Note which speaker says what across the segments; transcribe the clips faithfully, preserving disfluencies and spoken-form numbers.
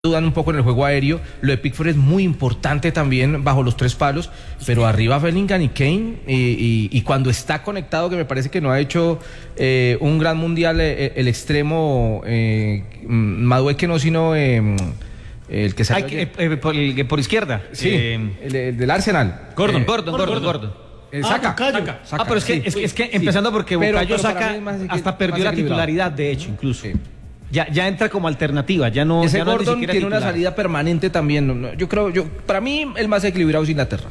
Speaker 1: dudan un poco en el juego aéreo. Lo de Pickford es muy importante también bajo los tres palos, pero arriba Bellingham y Kane, y, y, y cuando está conectado, que me parece que no ha hecho eh, un gran mundial eh, el extremo eh, Madueke, no, sino eh, el que salió
Speaker 2: Ay, eh, eh, por, el, por izquierda.
Speaker 1: Sí,
Speaker 2: eh,
Speaker 1: el, el del Arsenal.
Speaker 2: Gordon,
Speaker 1: Eh,
Speaker 2: Gordon, Gordon, Gordon.
Speaker 1: Eh,
Speaker 3: Ah,
Speaker 1: Saka,
Speaker 3: Bukayo.
Speaker 1: Saka, Saka,
Speaker 2: Ah, pero es que,
Speaker 1: sí.
Speaker 2: es que, es que
Speaker 1: Sí.
Speaker 2: empezando porque
Speaker 1: Pero-
Speaker 2: Bukayo
Speaker 1: pero para
Speaker 2: Saka
Speaker 1: mí es más equi-
Speaker 2: hasta perdió
Speaker 1: más
Speaker 2: la
Speaker 1: equilibrado.
Speaker 2: titularidad, de hecho, incluso.
Speaker 1: Sí.
Speaker 2: Ya, ya entra como alternativa, ya no,
Speaker 1: Ese
Speaker 2: ya no es ni
Speaker 1: Gordon
Speaker 2: siquiera
Speaker 1: tiene una
Speaker 2: titular.
Speaker 1: salida permanente también. no, no, Yo creo, yo para mí el más equilibrado es Inglaterra.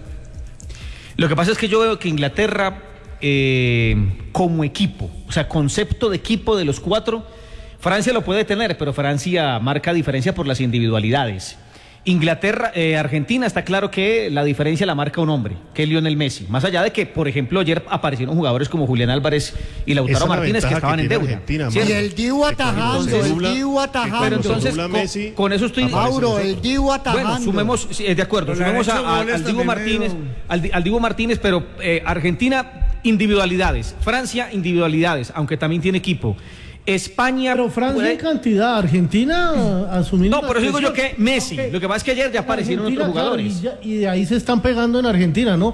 Speaker 2: Lo que pasa es que yo veo que Inglaterra, eh, como equipo, o sea, concepto de equipo de los cuatro, Francia lo puede tener, pero Francia marca diferencia por las individualidades. Inglaterra, eh, Argentina, está claro que la diferencia la marca un hombre, que es Lionel Messi. Más allá de que, por ejemplo, ayer aparecieron jugadores como Julián Álvarez y Lautaro
Speaker 4: Esa es la
Speaker 2: Martínez que
Speaker 4: ventaja
Speaker 2: estaban
Speaker 4: que
Speaker 2: en
Speaker 4: tiene
Speaker 2: deuda.
Speaker 4: Argentina,
Speaker 2: ¿cierto?
Speaker 3: Y el Dibu atajando,
Speaker 4: cuando
Speaker 3: el
Speaker 4: dobla-
Speaker 3: Dibu
Speaker 4: que
Speaker 3: atajando.
Speaker 2: Pero
Speaker 4: cuando
Speaker 2: entonces,
Speaker 4: dobla
Speaker 2: con,
Speaker 4: Messi,
Speaker 2: con eso estoy...
Speaker 3: Mauro, el Dibu atajando.
Speaker 2: Bueno, sumemos, sí, eh, de acuerdo,
Speaker 5: Pero le han
Speaker 2: sumemos a-
Speaker 5: hecho
Speaker 2: a-
Speaker 5: goles
Speaker 2: al Dibu
Speaker 5: también
Speaker 2: Martínez,
Speaker 5: medio-
Speaker 2: al, Di- al Dibu Martínez, pero eh, Argentina, individualidades. Francia, individualidades, aunque también tiene equipo. España...
Speaker 3: Pero Francia
Speaker 2: puede-
Speaker 3: en cantidad, Argentina asumiendo.
Speaker 2: No, por eso digo yo que
Speaker 3: presión.
Speaker 2: Messi.
Speaker 3: Ok.
Speaker 2: Lo que pasa es que ayer ya aparecieron
Speaker 3: Argentina,
Speaker 2: otros
Speaker 3: claro,
Speaker 2: jugadores.
Speaker 3: y, ya- y de ahí se están pegando en Argentina, ¿no?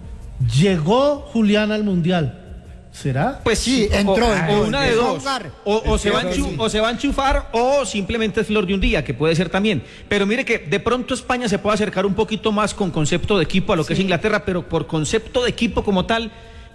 Speaker 3: Llegó Julián al Mundial. ¿Será?
Speaker 2: Pues
Speaker 6: Sí,
Speaker 2: o-
Speaker 6: entró,
Speaker 2: o,
Speaker 6: entró,
Speaker 2: una de
Speaker 6: empezó a
Speaker 2: dos.
Speaker 6: jugar.
Speaker 2: O, o se va a
Speaker 5: Empezó,
Speaker 2: enchu-
Speaker 5: sí.
Speaker 2: o se va a enchufar o simplemente es flor de un día, que puede ser también. Pero mire que de pronto España se puede acercar un poquito más con concepto de equipo a lo que es Inglaterra, pero por concepto de equipo como tal,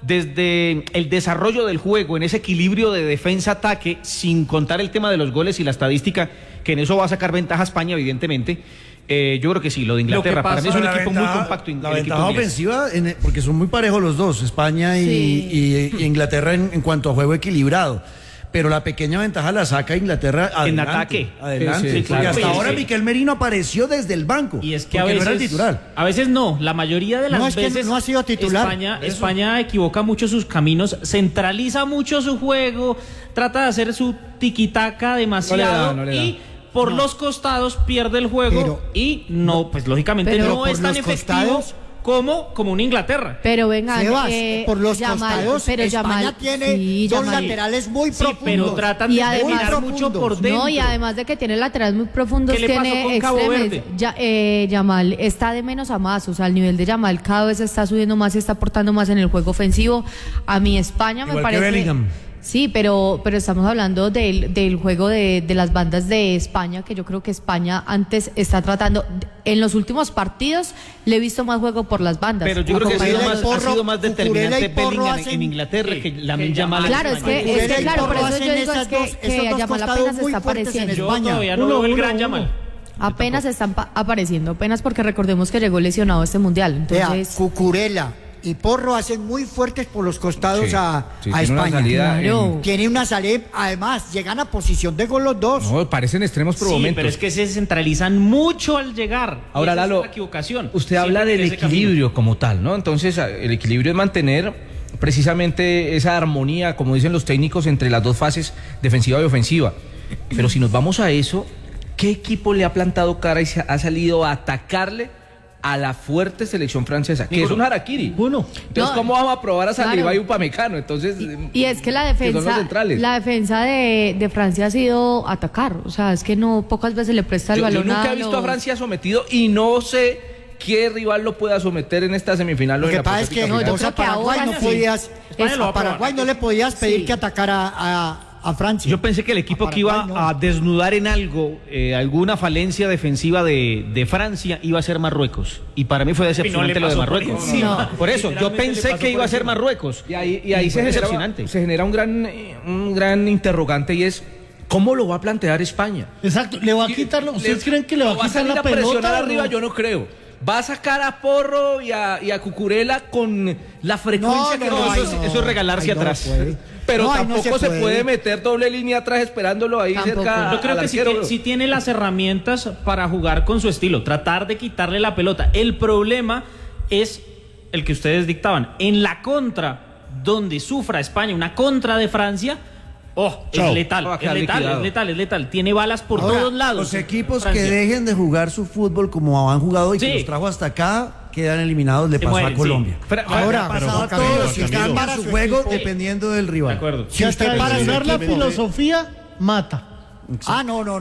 Speaker 2: desde el desarrollo del juego, en ese equilibrio de defensa-ataque, sin contar el tema de los goles y la estadística, que en eso va a sacar ventaja España, evidentemente. eh, yo creo que sí, lo de Inglaterra. Para mí es un
Speaker 5: La
Speaker 2: equipo muy
Speaker 5: ventaja-
Speaker 2: compacto. in-
Speaker 5: La
Speaker 2: el equipo
Speaker 5: ventaja
Speaker 2: inglés.
Speaker 5: ofensiva, en- porque son muy parejos los dos, España y,
Speaker 7: Sí.
Speaker 5: y- y Inglaterra en, en cuanto a juego equilibrado. Pero la pequeña ventaja la saca Inglaterra adelante.
Speaker 2: ataque.
Speaker 5: Adelante.
Speaker 1: Sí, sí,
Speaker 5: Porque
Speaker 1: claro.
Speaker 5: hasta
Speaker 8: Pues,
Speaker 5: ahora
Speaker 8: sí.
Speaker 5: Miquel Merino apareció desde el banco.
Speaker 8: Y es que
Speaker 5: porque
Speaker 8: a veces,
Speaker 5: no era el titular.
Speaker 8: a veces no, la mayoría de las
Speaker 6: No, es que
Speaker 8: veces
Speaker 6: no ha sido titular.
Speaker 8: España,
Speaker 5: Eso.
Speaker 8: España equivoca mucho sus caminos, centraliza mucho su juego, trata de hacer su tiquitaca demasiado
Speaker 1: No le da, no le da.
Speaker 8: y por los costados pierde el juego
Speaker 6: Pero-
Speaker 8: y no, pues lógicamente
Speaker 7: pero
Speaker 8: no
Speaker 6: por
Speaker 8: es tan
Speaker 6: los
Speaker 8: efectivo
Speaker 6: costados-
Speaker 8: como, como una Inglaterra.
Speaker 7: Pero vengan,
Speaker 6: Sebas,
Speaker 7: eh,
Speaker 6: por los
Speaker 7: Yamal-
Speaker 6: costados,
Speaker 7: pero
Speaker 6: España
Speaker 7: Yamal-
Speaker 6: tiene
Speaker 7: sí,
Speaker 6: dos
Speaker 7: Yamal-
Speaker 6: laterales muy
Speaker 8: Sí,
Speaker 6: profundos.
Speaker 8: pero tratan
Speaker 7: Y
Speaker 8: de
Speaker 7: además-
Speaker 8: dominar mucho
Speaker 6: profundos.
Speaker 8: por dentro.
Speaker 7: No, y además de que tiene laterales muy profundos,
Speaker 8: ¿Qué le pasó
Speaker 7: tiene
Speaker 8: con Cabo
Speaker 7: extremes.
Speaker 8: Verde?
Speaker 7: Ya, eh, Yamal está de menos a más, o sea, el nivel de Yamal cada vez está subiendo más y está aportando más en el juego ofensivo. A mi España me
Speaker 5: Igual que
Speaker 7: parece.
Speaker 5: Bellingham.
Speaker 7: Sí, pero, pero estamos hablando del, del juego de, de las bandas de España, que yo creo que España antes está tratando. En los últimos partidos le he visto más juego por las bandas.
Speaker 2: Pero yo creo que ha sido
Speaker 6: Cucurella y
Speaker 2: más, ha
Speaker 6: Porro-
Speaker 2: sido más determinante
Speaker 6: Cucurella y Porro
Speaker 2: Bellingham en-
Speaker 6: hacen-
Speaker 2: en Inglaterra
Speaker 8: Sí,
Speaker 2: que
Speaker 8: que
Speaker 2: Lamine
Speaker 8: Yamal-
Speaker 2: Yamal en
Speaker 7: Claro, es
Speaker 2: España.
Speaker 7: que, es
Speaker 6: Cucurella
Speaker 7: que
Speaker 6: y
Speaker 7: claro, por
Speaker 6: Porro
Speaker 7: eso
Speaker 6: hacen
Speaker 7: yo digo es
Speaker 6: esas
Speaker 7: que,
Speaker 6: dos-
Speaker 7: que
Speaker 6: esos dos
Speaker 7: Yamal
Speaker 6: costados
Speaker 7: apenas
Speaker 6: muy
Speaker 7: está
Speaker 6: fuertes en
Speaker 7: apareciendo.
Speaker 8: Yo
Speaker 6: España.
Speaker 8: todavía no
Speaker 3: Uno,
Speaker 8: veo el
Speaker 3: uno,
Speaker 8: gran
Speaker 3: uno.
Speaker 8: Yamal.
Speaker 7: Apenas están pa- apareciendo, apenas porque recordemos que llegó lesionado a este mundial.
Speaker 6: Vea,
Speaker 7: Entonces,
Speaker 6: Cucurella y Porro hacen muy fuertes por los costados
Speaker 1: Sí,
Speaker 6: a,
Speaker 1: sí,
Speaker 6: a
Speaker 1: tiene una
Speaker 6: España.
Speaker 1: salida,
Speaker 7: Claro.
Speaker 1: eh,
Speaker 6: Tiene una salida, además, llegan a posición de gol los dos.
Speaker 1: no, parecen extremos por
Speaker 8: Sí,
Speaker 1: momentos.
Speaker 8: pero es que se centralizan mucho al llegar. y
Speaker 1: Ahora,
Speaker 8: esa
Speaker 1: Lalo,
Speaker 8: es la equivocación.
Speaker 1: usted
Speaker 8: Siempre
Speaker 1: habla del
Speaker 8: en ese camino.
Speaker 1: equilibrio como tal, ¿no? Entonces, a- el equilibrio es mantener precisamente esa armonía, como dicen los técnicos, entre las dos fases, defensiva y ofensiva. Pero si nos vamos a eso, ¿qué equipo le ha plantado cara y se ha salido a atacarle a la fuerte selección francesa? Que es un harakiri.
Speaker 3: Uno.
Speaker 1: Entonces,
Speaker 7: No,
Speaker 1: ¿cómo vamos a probar a Saliba
Speaker 7: claro.
Speaker 1: y Upamecano? Entonces,
Speaker 7: y es que la
Speaker 1: que son los
Speaker 7: defensa,
Speaker 1: centrales.
Speaker 7: la defensa de, de Francia ha sido atacar, o sea, es que no pocas veces le presta el
Speaker 1: Yo, yo
Speaker 7: balón
Speaker 1: nunca
Speaker 7: a
Speaker 1: he visto
Speaker 7: los-
Speaker 1: a Francia sometido y no sé qué rival lo pueda someter en esta semifinal. o
Speaker 6: Lo
Speaker 1: en
Speaker 6: que
Speaker 1: la
Speaker 6: pasa es que
Speaker 1: hipotética
Speaker 7: No, yo
Speaker 6: vos
Speaker 1: final.
Speaker 6: a
Speaker 7: creo que
Speaker 6: Paraguay
Speaker 7: ahora
Speaker 6: no
Speaker 7: sí.
Speaker 6: podías,
Speaker 8: España lo va
Speaker 6: a
Speaker 8: a probar.
Speaker 6: Paraguay no le podías pedir
Speaker 7: Sí.
Speaker 6: que atacara a, a Francia.
Speaker 2: Yo pensé que el equipo
Speaker 6: A
Speaker 2: que iba
Speaker 6: Paraguay no.
Speaker 2: a desnudar en algo, eh, alguna falencia defensiva de, de Francia, iba a ser Marruecos. Y para mí fue decepcionante
Speaker 8: le
Speaker 2: lo de
Speaker 8: pasó por
Speaker 2: Marruecos.
Speaker 8: encima.
Speaker 7: No.
Speaker 2: Por eso, yo
Speaker 8: Literalmente le
Speaker 2: pensé
Speaker 8: pasó
Speaker 2: que
Speaker 8: por
Speaker 2: iba a ser
Speaker 8: encima.
Speaker 2: Marruecos.
Speaker 1: Y ahí, y ahí
Speaker 2: Y
Speaker 1: se,
Speaker 2: fue
Speaker 1: genera,
Speaker 2: decepcionante.
Speaker 1: se genera un gran, eh, un gran interrogante y es, ¿cómo lo va a plantear España?
Speaker 3: Exacto, le va a quitar. lo- ¿Ustedes creen que le va a
Speaker 1: ¿Lo va a
Speaker 3: quitar
Speaker 1: salir
Speaker 3: la
Speaker 1: a presionar
Speaker 3: pelota? o
Speaker 1: arriba?
Speaker 3: no?
Speaker 1: Yo no creo. Va a sacar a Porro y a, y a Cucurella con la frecuencia
Speaker 6: No,
Speaker 1: que
Speaker 6: no,
Speaker 1: lo
Speaker 2: No,
Speaker 6: ay,
Speaker 2: eso,
Speaker 1: hizo.
Speaker 2: es, eso es regalarse
Speaker 6: Ay, no
Speaker 2: atrás.
Speaker 6: puede.
Speaker 1: Pero
Speaker 6: No, ay, no
Speaker 1: tampoco
Speaker 6: se
Speaker 1: se,
Speaker 6: puede.
Speaker 1: puede meter doble línea atrás esperándolo ahí
Speaker 7: Tampoco.
Speaker 1: cerca.
Speaker 8: Yo creo
Speaker 1: al
Speaker 8: que sí,
Speaker 1: arquero.
Speaker 8: tie- sí tiene las herramientas para jugar con su estilo, tratar de quitarle la pelota. El problema es el que ustedes dictaban. En la contra, donde sufra España, una contra de Francia, oh,
Speaker 5: Chao.
Speaker 8: es letal,
Speaker 1: Va a
Speaker 8: es
Speaker 1: quedar
Speaker 8: letal,
Speaker 1: liquidado.
Speaker 8: es letal, es letal. Tiene balas por
Speaker 5: Ahora,
Speaker 8: todos lados.
Speaker 5: Los equipos
Speaker 8: Francia.
Speaker 5: que dejen de jugar su fútbol como han jugado y que
Speaker 8: Sí.
Speaker 5: los trajo hasta acá quedan eliminados. Le
Speaker 8: Se
Speaker 5: pasó
Speaker 8: mueren,
Speaker 5: a Colombia.
Speaker 8: sí.
Speaker 2: Fra-
Speaker 6: Ahora,
Speaker 5: Ha
Speaker 6: pero
Speaker 5: pasado a
Speaker 6: Juan Camilo,
Speaker 5: todos
Speaker 6: si
Speaker 5: y
Speaker 6: usted
Speaker 5: cambia
Speaker 6: para
Speaker 5: su
Speaker 6: su
Speaker 5: juego
Speaker 6: equipo-
Speaker 5: dependiendo del
Speaker 8: De
Speaker 5: rival.
Speaker 8: acuerdo.
Speaker 6: Si usted
Speaker 3: Para
Speaker 6: para su
Speaker 3: usar la
Speaker 6: equipo-
Speaker 3: filosofía, mata.
Speaker 6: Ah, no, no, no.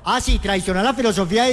Speaker 6: Ah, sí, traicionar la filosofía